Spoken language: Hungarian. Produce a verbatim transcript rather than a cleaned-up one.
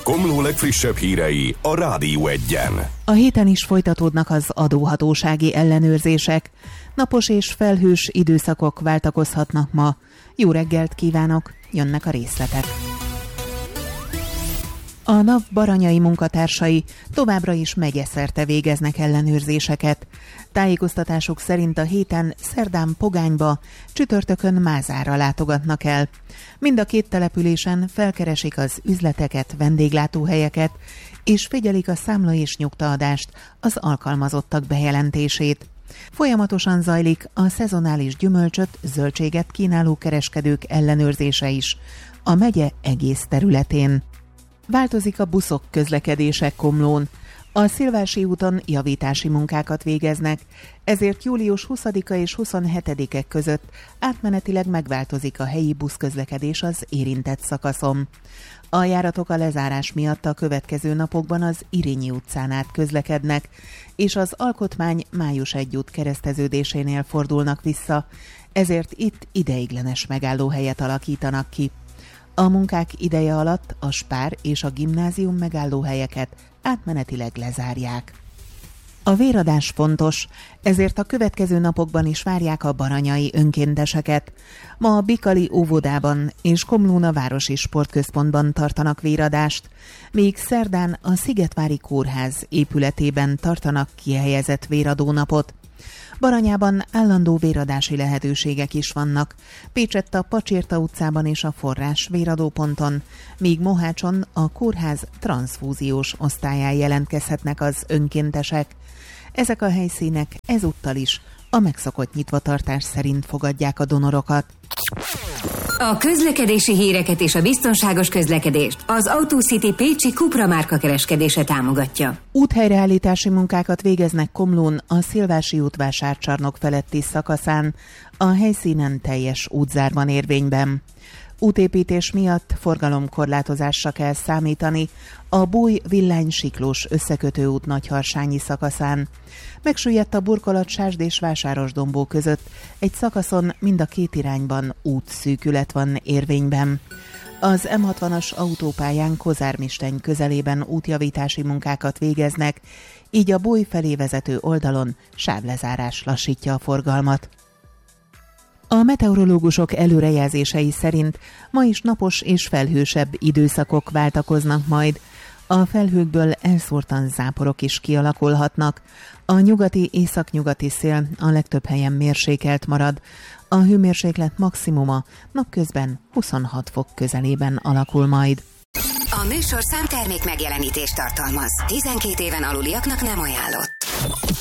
Komló legfrissebb hírei a Rádió Egyen. A héten is folytatódnak az adóhatósági ellenőrzések. Napos és felhős időszakok váltakozhatnak ma. Jó reggelt kívánok, jönnek a részletek. A NAV baranyai munkatársai továbbra is megyeszerte végeznek ellenőrzéseket. Tájékoztatásuk szerint a héten szerdán Pogányba, csütörtökön Mázára látogatnak el. Mind a két településen felkeresik az üzleteket, vendéglátóhelyeket, és figyelik a számla és nyugtaadást, az alkalmazottak bejelentését. Folyamatosan zajlik a szezonális gyümölcsöt, zöldséget kínáló kereskedők ellenőrzése is a megye egész területén. Változik a buszok közlekedése Komlón. A Szilvási úton javítási munkákat végeznek, ezért július huszadika és huszonhetedike között átmenetileg megváltozik a helyi buszközlekedés az érintett szakaszon. A járatok a lezárás miatt a következő napokban az Irényi utcán át közlekednek, és az Alkotmány május elseje út kereszteződésénél fordulnak vissza, ezért itt ideiglenes megállóhelyet alakítanak ki. A munkák ideje alatt a Spár és a gimnázium megállóhelyeket átmenetileg lezárják. A véradás fontos, ezért a következő napokban is várják a baranyai önkénteseket. Ma a Bikali óvodában és Komlón a Városi Sportközpontban tartanak véradást, míg szerdán a Szigetvári Kórház épületében tartanak kihelyezett véradónapot. Baranyában állandó véradási lehetőségek is vannak, Pécsett a Pacsirta utcában és a Forrás véradóponton, míg Mohácson a kórház transzfúziós osztályán jelentkezhetnek az önkéntesek. Ezek a helyszínek ezúttal is a megszokott nyitvatartás szerint fogadják a donorokat. A közlekedési híreket és a biztonságos közlekedést az Autocity Pécsi Cupra márka kereskedése támogatja. Úthelyreállítási munkákat végeznek Komlón a Szilvási út vásárcsarnok feletti szakaszán, a helyszínen teljes útzár van érvényben. Útépítés miatt forgalomkorlátozásra kell számítani a Búj-Villány-Siklós összekötő út Nagyharsányi szakaszán. Megsüllyedt a burkolat Sásd és Vásárosdombó között, egy szakaszon mind a két irányban útszűkület van érvényben. Az em hatvanas autópályán Kozármisteny közelében útjavítási munkákat végeznek, így a Búj felé vezető oldalon sávlezárás lassítja a forgalmat. A meteorológusok előrejelzései szerint ma is napos és felhősebb időszakok váltakoznak majd. A felhőkből elszórtan záporok is kialakulhatnak. A nyugati északnyugati szél a legtöbb helyen mérsékelt marad. A hőmérséklet maximuma napközben huszonhat fok közelében alakul majd. A műsor számtermék megjelenítést tartalmaz. tizenkét éven aluliaknak nem ajánlott.